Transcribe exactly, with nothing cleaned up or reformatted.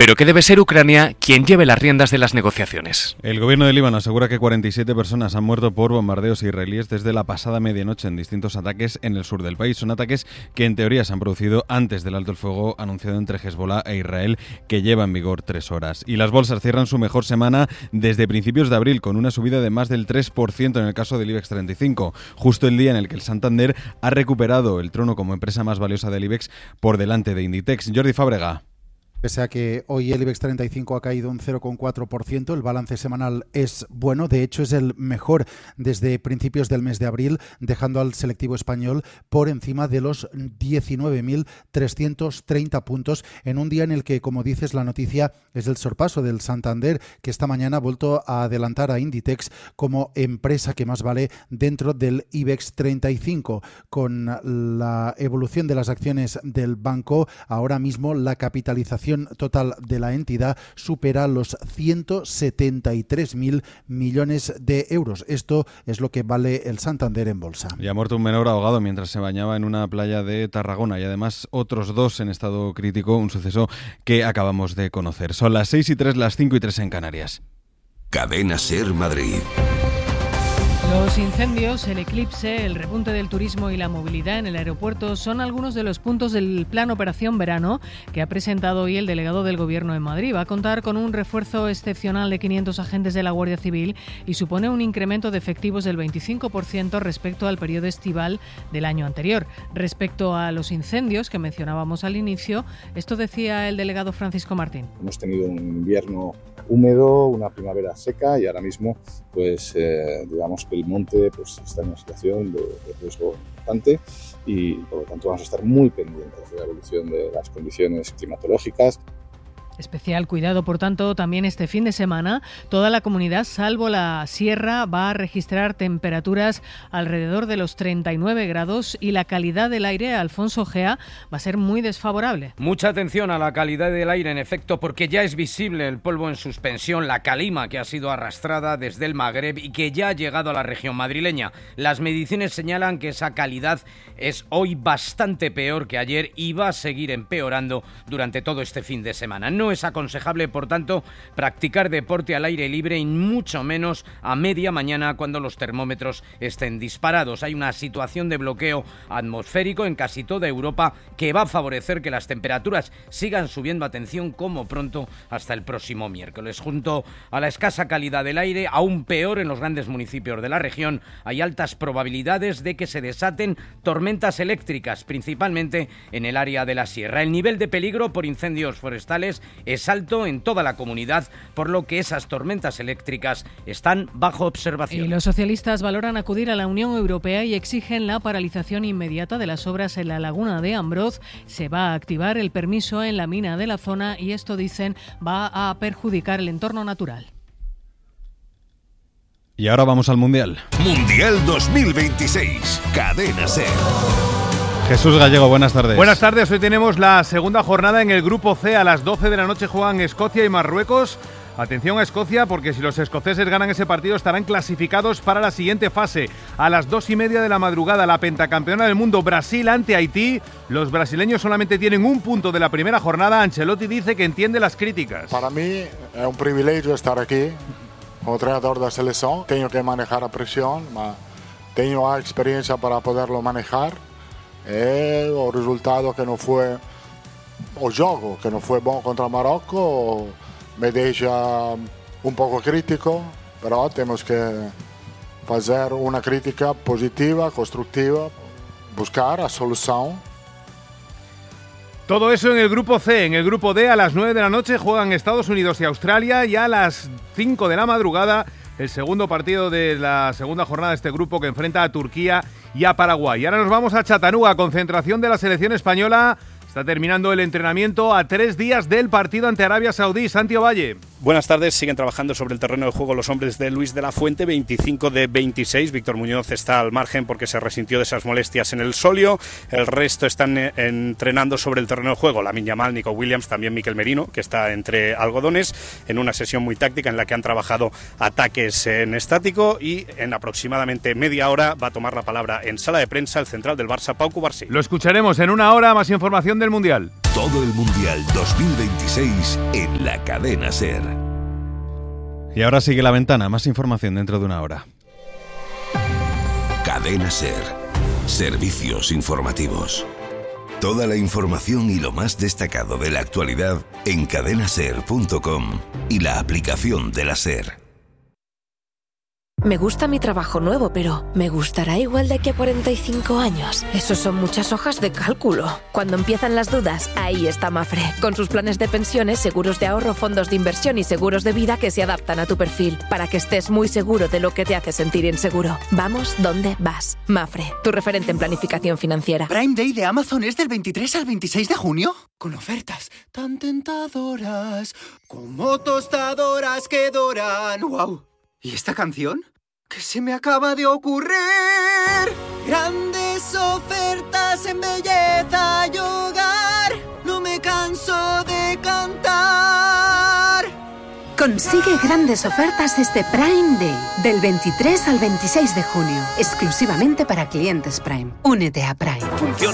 pero que debe ser Ucrania quien lleve las riendas de las negociaciones. El gobierno de Líbano asegura que cuarenta y siete personas han muerto por bombardeos israelíes desde la pasada medianoche en distintos ataques en el sur del país. Son ataques que en teoría se han producido antes del alto el fuego anunciado entre Hezbollah e Israel, que lleva en vigor tres horas. Y las bolsas cierran su mejor semana desde principios de abril, con una subida de más del tres por ciento en el caso del IBEX treinta y cinco, justo el día en el que el Santander ha recuperado el trono como empresa más valiosa del IBEX por delante de Inditex. Jordi Fábrega. Pese a que hoy el IBEX treinta y cinco ha caído un cero coma cuatro por ciento, el balance semanal es bueno, de hecho es el mejor desde principios del mes de abril, dejando al selectivo español por encima de los diecinueve mil trescientos treinta puntos, en un día en el que, como dices, la noticia es el sorpaso del Santander, que esta mañana ha vuelto a adelantar a Inditex como empresa que más vale dentro del IBEX treinta y cinco. Con la evolución de las acciones del banco, ahora mismo la capitalización total de la entidad supera los ciento setenta y tres mil millones de euros. Esto es lo que vale el Santander en bolsa. Y ha muerto un menor ahogado mientras se bañaba en una playa de Tarragona y además otros dos en estado crítico, un suceso que acabamos de conocer. Son las seis y tres, las cinco y tres en Canarias. Cadena SER Madrid. Los incendios, el eclipse, el repunte del turismo y la movilidad en el aeropuerto son algunos de los puntos del Plan Operación Verano que ha presentado hoy el delegado del Gobierno en Madrid. Va a contar con un refuerzo excepcional de quinientos agentes de la Guardia Civil y supone un incremento de efectivos del veinticinco por ciento respecto al periodo estival del año anterior. Respecto a los incendios que mencionábamos al inicio, esto decía el delegado Francisco Martín. Hemos tenido un invierno húmedo, una primavera seca y ahora mismo, pues, eh, digamos que el monte pues, está en una situación de, de riesgo importante y, por lo tanto, vamos a estar muy pendientes de la evolución de las condiciones climatológicas. Especial cuidado, por tanto, también este fin de semana. Toda la comunidad, salvo la sierra, va a registrar temperaturas alrededor de los treinta y nueve grados y la calidad del aire, Alfonso Gea, va a ser muy desfavorable. Mucha atención a la calidad del aire, en efecto, porque ya es visible el polvo en suspensión, la calima que ha sido arrastrada desde el Magreb y que ya ha llegado a la región madrileña. Las mediciones señalan que esa calidad es hoy bastante peor que ayer y va a seguir empeorando durante todo este fin de semana. No es aconsejable, por tanto, practicar deporte al aire libre y mucho menos a media mañana cuando los termómetros estén disparados. Hay una situación de bloqueo atmosférico en casi toda Europa que va a favorecer que las temperaturas sigan subiendo, atención, como pronto hasta el próximo miércoles. Junto a la escasa calidad del aire, aún peor en los grandes municipios de la región, hay altas probabilidades de que se desaten tormentas eléctricas, principalmente en el área de la sierra. El nivel de peligro por incendios forestales es alto en toda la comunidad, por lo que esas tormentas eléctricas están bajo observación. Y los socialistas valoran acudir a la Unión Europea y exigen la paralización inmediata de las obras en la laguna de Ambroz. Se va a activar el permiso en la mina de la zona y esto, dicen, va a perjudicar el entorno natural. Y ahora vamos al Mundial. Mundial dos mil veintiséis. Cadena SER. Jesús Gallego, buenas tardes. Buenas tardes, hoy tenemos la segunda jornada en el Grupo C. A las doce de la noche juegan Escocia y Marruecos. Atención a Escocia, porque si los escoceses ganan ese partido estarán clasificados para la siguiente fase. A las dos y media de la madrugada, la pentacampeona del mundo Brasil ante Haití. Los brasileños solamente tienen un punto de la primera jornada. Ancelotti dice que entiende las críticas. Para mí es un privilegio estar aquí como entrenador de la selección. Tengo que manejar la presión, pero tengo la experiencia para poderlo manejar. E o resultado que não foi o jogo, que não foi bom contra o Marrocos, me deixa um pouco crítico, pero temos que fazer uma crítica positiva, constructiva, buscar a solução. Todo eso en el Grupo C. En el Grupo D, a las nueve de la noche juegan Estados Unidos y Australia, y a las cinco de la madrugada el segundo partido de la segunda jornada de este grupo, que enfrenta a Turquía y a Paraguay. Y ahora nos vamos a Chattanooga, concentración de la selección española. Está terminando el entrenamiento a tres días del partido ante Arabia Saudí. Santi Ovalle. Buenas tardes, siguen trabajando sobre el terreno de juego los hombres de Luis de la Fuente, veinticinco de veintiséis. Víctor Muñoz está al margen porque se resintió de esas molestias en el solio. El resto están eh, entrenando sobre el terreno de juego. Lamine Yamal, Nico Williams, también Mikel Merino, que está entre algodones, en una sesión muy táctica en la que han trabajado ataques en estático, y en aproximadamente media hora va a tomar la palabra en sala de prensa el central del Barça, Pau Cubarsí. Lo escucharemos en una hora. Más información del Mundial. Todo el Mundial dos mil veintiséis en la cadena SER. Y ahora sigue La Ventana, más información dentro de una hora. Cadena SER. Servicios informativos. Toda la información y lo más destacado de la actualidad en cadena ser punto com y la aplicación de la SER. Me gusta mi trabajo nuevo, pero ¿me gustará igual de aquí a cuarenta y cinco años? Eso son muchas hojas de cálculo. Cuando empiezan las dudas, ahí está Mafre, con sus planes de pensiones, seguros de ahorro, fondos de inversión y seguros de vida que se adaptan a tu perfil, para que estés muy seguro de lo que te hace sentir inseguro. Vamos donde vas. Mafre, tu referente en planificación financiera. Prime Day de Amazon es del veintitrés al veintiséis de junio, con ofertas tan tentadoras como tostadoras que doran. ¡Wow! ¿Y esta canción? ¿Qué se me acaba de ocurrir? Grandes ofertas en belleza y hogar. No me canso de cantar. Consigue grandes ofertas este Prime Day, del veintitrés al veintiséis de junio, exclusivamente para clientes Prime. Únete a Prime.